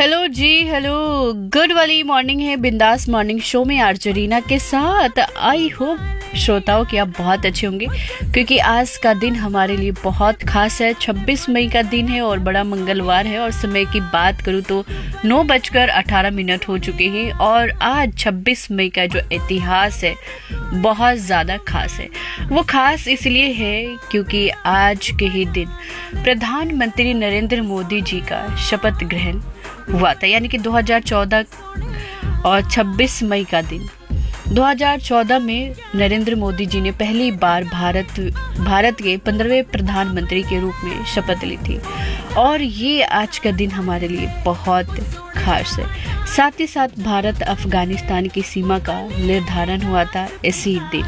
Hello जी, hello. Good वाली morning है बिंदास मॉर्निंग शो में आरजे रीना के साथ। आई होप श्रोताओं कि आप बहुत अच्छे होंगे, क्योंकि आज का दिन हमारे लिए बहुत खास है। 26 मई का दिन है और बड़ा मंगलवार है। और समय की बात करूँ तो 9:18 हो चुके हैं। और आज 26 मई का जो इतिहास है बहुत ज़्यादा खास है। वो खास इसलिए है क्योंकि आज के ही दिन प्रधानमंत्री नरेंद्र मोदी जी का शपथ ग्रहण हुआ था, यानी कि 2014 और 26 मई का दिन। 2014 में नरेंद्र मोदी जी ने पहली बार भारत के 15वें प्रधानमंत्री के रूप में शपथ ली थी। और ये आज का दिन हमारे लिए बहुत खास है। साथ ही साथ भारत अफगानिस्तान की सीमा का निर्धारण हुआ था इसी दिन।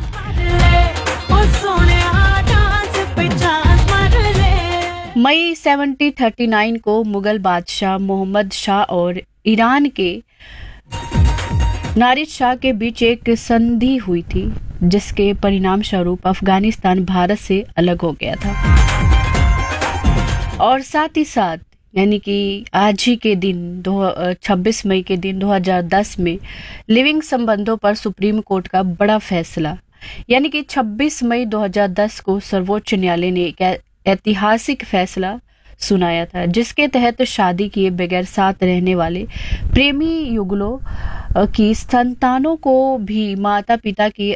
मई 1739 को मुगल बादशाह मोहम्मद शाह और ईरान के नादिर शाह के बीच एक संधि हुई थी, जिसके परिणाम स्वरूप अफगानिस्तान भारत से अलग हो गया था। और साथ ही साथ यानी कि आज ही के दिन 26 मई के दिन 2010 में लिविंग संबंधों पर सुप्रीम कोर्ट का बड़ा फैसला, यानी कि 26 मई 2010 को सर्वोच्च न्यायालय ने एक ऐतिहासिक फैसला सुनाया था, जिसके तहत शादी किए बगैर साथ रहने वाले प्रेमी युगलों की संतानों को भी माता पिता की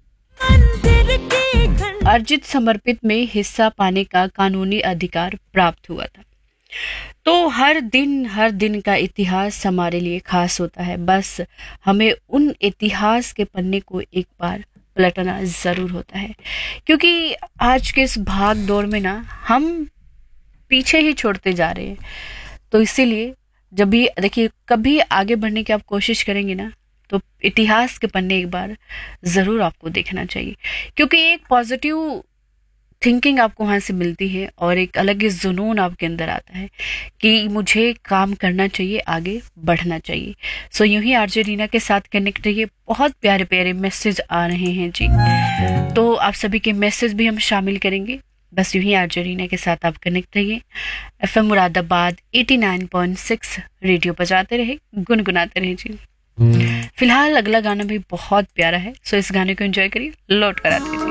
अर्जित समर्पित में हिस्सा पाने का कानूनी अधिकार प्राप्त हुआ था। तो हर दिन का इतिहास हमारे लिए खास होता है। बस हमें उन इतिहास के पन्ने को एक बार पलटना जरूर होता है, क्योंकि आज के इस भाग दौड़ में ना हम पीछे ही छोड़ते जा रहे हैं। तो इसीलिए जब भी देखिए कभी आगे बढ़ने की आप कोशिश करेंगे ना, तो इतिहास के पन्ने एक बार जरूर आपको देखना चाहिए, क्योंकि एक पॉजिटिव थिंकिंग आपको वहां से मिलती है और एक अलग ही जुनून आपके अंदर आता है कि मुझे काम करना चाहिए, आगे बढ़ना चाहिए। सो यूं ही आरजे रीना के साथ कनेक्ट रहिए। बहुत प्यारे प्यारे मैसेज आ रहे हैं जी, तो आप सभी के मैसेज भी हम शामिल करेंगे। बस यूं ही आरजे रीना के साथ आप कनेक्ट रहिए। FM मुरादाबाद 89.6 रेडियो बजाते रहे, गुनगुनाते रहे जी। फिलहाल अगला गाना भी बहुत प्यारा है, सो इस गाने को एंजॉय करिए, लौट कर आते रहिए।